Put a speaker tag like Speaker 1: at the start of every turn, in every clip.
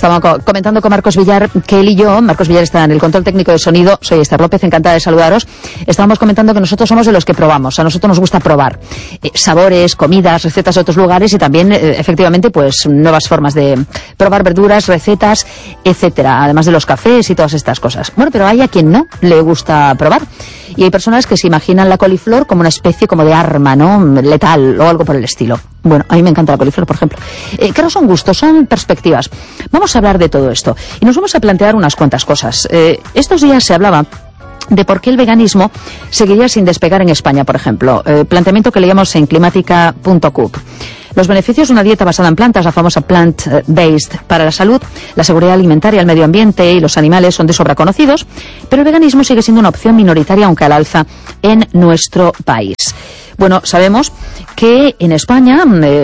Speaker 1: estaba comentando con Marcos Villar que él y yo, Marcos Villar está en el control técnico de sonido, soy Esther López, encantada de saludaros. Estábamos comentando que nosotros somos de los que probamos, a nosotros nos gusta probar sabores, comidas, recetas de otros lugares y también, efectivamente, pues nuevas formas de probar verduras, recetas, etcétera, además de los cafés y todas estas cosas. Bueno, pero hay a quien no le gusta probar y hay personas que se imaginan la coliflor como una especie como de arma, ¿no? Letal o algo por el estilo. Bueno, a mí me encanta la coliflor, por ejemplo. Que no son gustos, son perspectivas. Vamos a hablar de todo esto y nos vamos a plantear unas cuantas cosas. Estos días se hablaba de por qué el veganismo seguiría sin despegar en España, por ejemplo. Planteamiento que leíamos en climática.cup. Los beneficios de una dieta basada en plantas, la famosa plant-based, para la salud, la seguridad alimentaria, el medio ambiente y los animales son de sobra conocidos, pero el veganismo sigue siendo una opción minoritaria, aunque al alza, en nuestro país. Bueno, sabemos que en España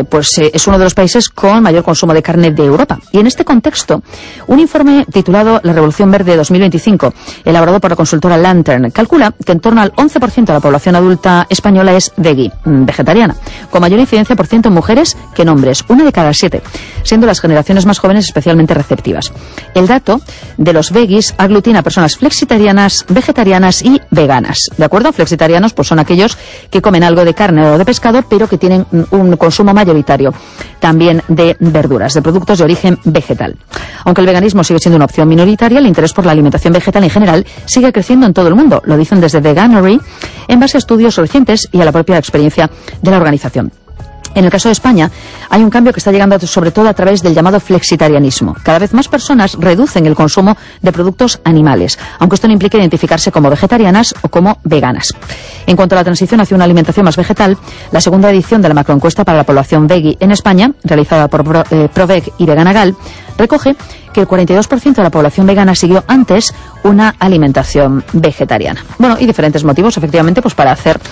Speaker 1: es uno de los países con mayor consumo de carne de Europa. Y en este contexto, un informe titulado La Revolución Verde 2025, elaborado por la consultora Lantern, calcula que en torno al 11% de la población adulta española es vegetariana, con mayor incidencia por ciento en mujeres que en hombres, 1 de cada 7, siendo las generaciones más jóvenes especialmente receptivas. El dato de los veggies aglutina a personas flexitarianas, vegetarianas y veganas. ¿De acuerdo? Flexitarianos pues son aquellos que comen algo de carne o de pescado, pero que tienen un consumo mayoritario también de verduras, de productos de origen vegetal. Aunque el veganismo sigue siendo una opción minoritaria, el interés por la alimentación vegetal en general sigue creciendo en todo el mundo. Lo dicen desde Veganuary en base a estudios recientes y a la propia experiencia de la organización. En el caso de España, hay un cambio que está llegando sobre todo a través del llamado flexitarianismo. Cada vez más personas reducen el consumo de productos animales, aunque esto no implique identificarse como vegetarianas o como veganas. En cuanto a la transición hacia una alimentación más vegetal, la segunda edición de la macroencuesta para la población veggie en España, realizada por Proveg y Veganagal, recoge que el 42% de la población vegana siguió antes una alimentación vegetariana. Bueno, y diferentes motivos, efectivamente, pues para hacer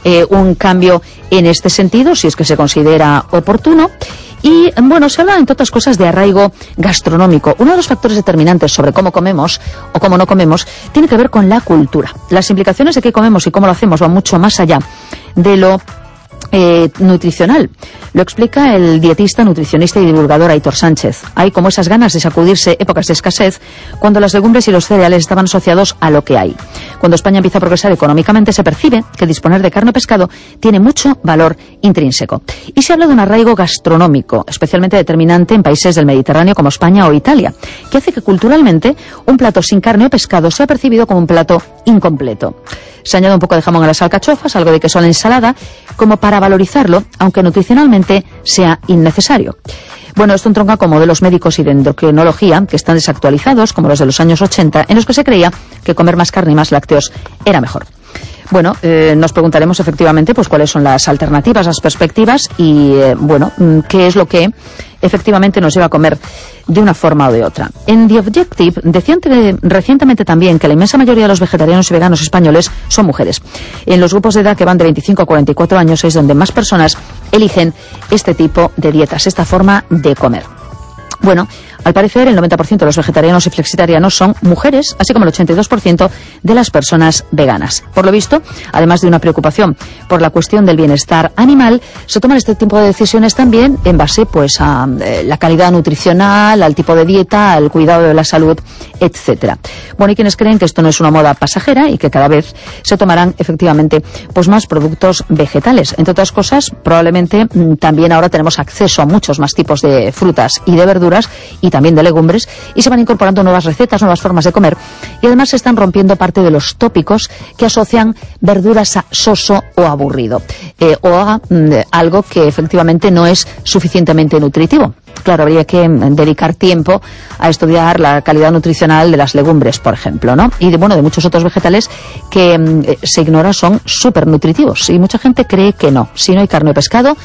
Speaker 1: un cambio en este sentido, si es que se considera oportuno. Y, bueno, se habla, entre otras cosas, de arraigo gastronómico. Uno de los factores determinantes sobre cómo comemos o cómo no comemos tiene que ver con la cultura. Las implicaciones de qué comemos y cómo lo hacemos van mucho más allá de lo nutricional. Lo explica el dietista, nutricionista y divulgador Aitor Sánchez. Hay como esas ganas de sacudirse épocas de escasez cuando las legumbres y los cereales estaban asociados a lo que hay. Cuando España empieza a progresar económicamente, se percibe que disponer de carne o pescado tiene mucho valor intrínseco. Y se habla de un arraigo gastronómico, especialmente determinante en países del Mediterráneo como España o Italia, que hace que culturalmente un plato sin carne o pescado sea percibido como un plato incompleto. Se añade un poco de jamón a las alcachofas, algo de queso a la ensalada, como para valorizarlo, aunque nutricionalmente sea innecesario. Bueno, esto entronca con modelos médicos y de endocrinología que están desactualizados, como los de los años 80, en los que se creía que comer más carne y más lácteos era mejor. Bueno, nos preguntaremos efectivamente pues cuáles son las alternativas, las perspectivas y, qué es lo que efectivamente nos lleva a comer de una forma o de otra. En The Objective decían recientemente también que la inmensa mayoría de los vegetarianos y veganos españoles son mujeres. En los grupos de edad que van de 25 a 44 años es donde más personas eligen este tipo de dietas, esta forma de comer. Bueno, al parecer el 90% de los vegetarianos y flexitarianos son mujeres, así como el 82% de las personas veganas. Por lo visto, además de una preocupación por la cuestión del bienestar animal, se toman este tipo de decisiones también en base pues a la calidad nutricional, al tipo de dieta, al cuidado de la salud, etcétera. Bueno, y quienes creen que esto no es una moda pasajera y que cada vez se tomarán efectivamente pues más productos vegetales. Entre otras cosas, probablemente también ahora tenemos acceso a muchos más tipos de frutas y de verduras y también de legumbres, y se van incorporando nuevas recetas, nuevas formas de comer, y además se están rompiendo parte de los tópicos que asocian verduras a soso o aburrido, o a algo que efectivamente no es suficientemente nutritivo. Claro, habría que dedicar tiempo a estudiar la calidad nutricional de las legumbres, por ejemplo, ¿no? Y de muchos otros vegetales que se ignora son súper nutritivos, y mucha gente cree que no. Si no hay carne o pescado,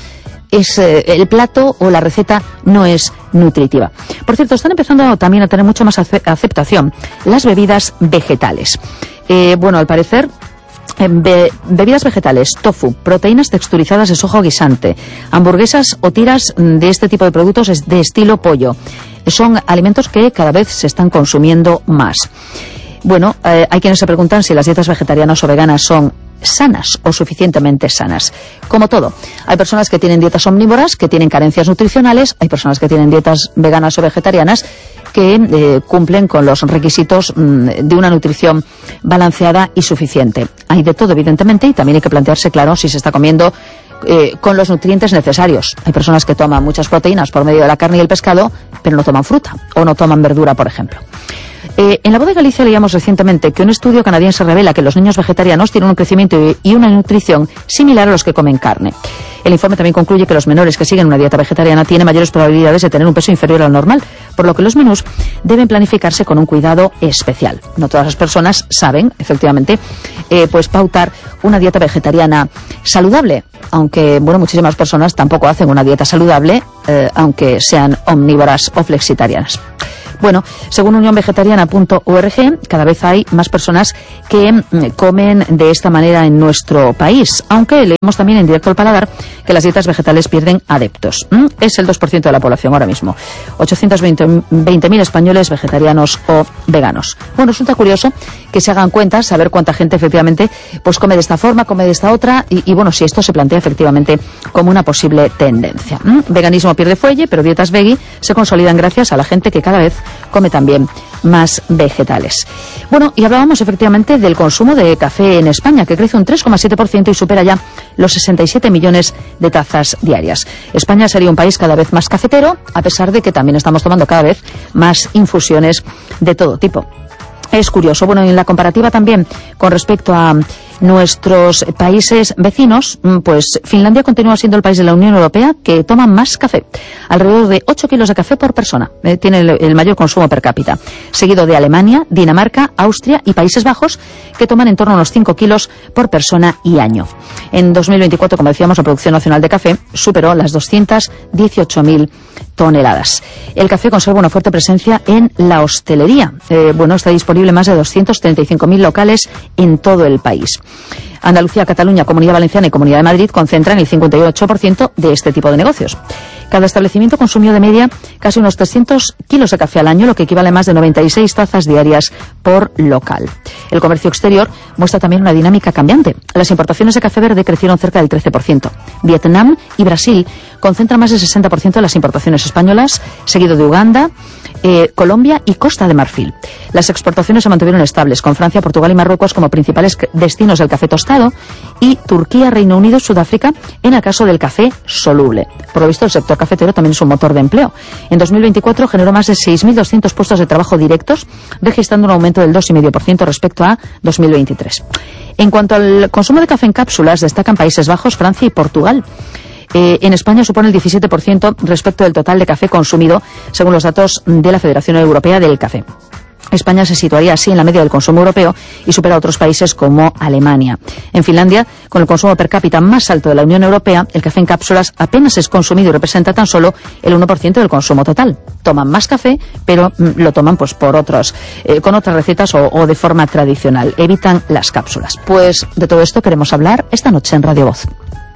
Speaker 1: el plato o la receta no es nutritiva. Por cierto, están empezando también a tener mucha más aceptación las bebidas vegetales. Al parecer, bebidas vegetales, tofu, proteínas texturizadas de soja o guisante, hamburguesas o tiras de este tipo de productos de estilo pollo. Son alimentos que cada vez se están consumiendo más. Bueno, hay quienes se preguntan si las dietas vegetarianas o veganas son sanas o suficientemente sanas. Como todo, hay personas que tienen dietas omnívoras, que tienen carencias nutricionales, hay personas que tienen dietas veganas o vegetarianas que cumplen con los requisitos de una nutrición balanceada y suficiente. Hay de todo, evidentemente, y también hay que plantearse, claro, si se está comiendo con los nutrientes necesarios. Hay personas que toman muchas proteínas por medio de la carne y el pescado, pero no toman fruta o no toman verdura, por ejemplo. En La Voz de Galicia leíamos recientemente que un estudio canadiense revela que los niños vegetarianos tienen un crecimiento y una nutrición similar a los que comen carne. El informe también concluye que los menores que siguen una dieta vegetariana tienen mayores probabilidades de tener un peso inferior al normal, por lo que los menús deben planificarse con un cuidado especial. No todas las personas saben, efectivamente, pues pautar una dieta vegetariana saludable, aunque, bueno, muchísimas personas tampoco hacen una dieta saludable, aunque sean omnívoras o flexitarianas. Bueno, según unionvegetariana.org, cada vez hay más personas que comen de esta manera en nuestro país, aunque leemos también en Directo al Paladar que las dietas vegetales pierden adeptos. Es el 2% de la población ahora mismo. 820.000 españoles vegetarianos o veganos. Bueno, resulta curioso que se hagan cuentas, saber cuánta gente efectivamente pues come de esta forma, come de esta otra, y bueno, si esto se plantea efectivamente como una posible tendencia. Veganismo pierde fuelle, pero dietas veggie se consolidan gracias a la gente que cada vez come también más vegetales. Bueno, y hablábamos efectivamente del consumo de café en España, que crece un 3,7% y supera ya los 67 millones de tazas diarias. España sería un país cada vez más cafetero, a pesar de que también estamos tomando cada vez más infusiones de todo tipo. Es curioso. Bueno, en la comparativa también con respecto a nuestros países vecinos, pues Finlandia continúa siendo el país de la Unión Europea que toma más café. Alrededor de 8 kilos de café por persona. Tiene el mayor consumo per cápita. Seguido de Alemania, Dinamarca, Austria y Países Bajos, que toman en torno a unos 5 kilos por persona y año. En 2024, como decíamos, la producción nacional de café superó las 218.000 toneladas. El café conserva una fuerte presencia en la hostelería. Bueno, está disponible en más de 235.000 locales en todo el país. Andalucía, Cataluña, Comunidad Valenciana y Comunidad de Madrid concentran el 58% de este tipo de negocios. Cada establecimiento consumió de media casi unos 300 kilos de café al año, lo que equivale a más de 96 tazas diarias por local. El comercio exterior muestra también una dinámica cambiante. Las importaciones de café verde crecieron cerca del 13%. Vietnam y Brasil concentran más del 60% de las importaciones españolas, seguido de Uganda, Colombia y Costa de Marfil. Las exportaciones se mantuvieron estables, con Francia, Portugal y Marruecos como principales destinos del café tostado, y Turquía, Reino Unido y Sudáfrica en el caso del café soluble. Por lo visto, el sector cafetero también es un motor de empleo. En 2024 generó más de 6.200 puestos de trabajo directos, registrando un aumento del 2,5% respecto a 2023. En cuanto al consumo de café en cápsulas, destacan Países Bajos, Francia y Portugal. En España supone el 17% respecto del total de café consumido, según los datos de la Federación Europea del Café. España se situaría así en la media del consumo europeo y supera a otros países como Alemania. En Finlandia, con el consumo per cápita más alto de la Unión Europea, el café en cápsulas apenas es consumido y representa tan solo el 1% del consumo total. Toman más café, pero lo toman pues por otros, con otras recetas o de forma tradicional. Evitan las cápsulas. Pues de todo esto queremos hablar esta noche en Radio Voz.